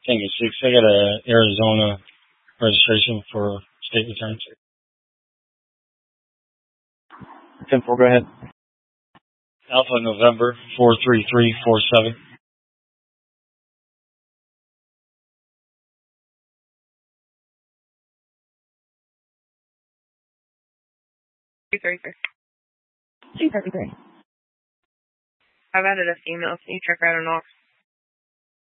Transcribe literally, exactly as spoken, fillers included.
Thank you, Six. I got a Arizona registration for state returns. ten four, go ahead. Alpha November four three three four seven. two thirty-three. two thirty-three. I've added a female. Can you check her out or not?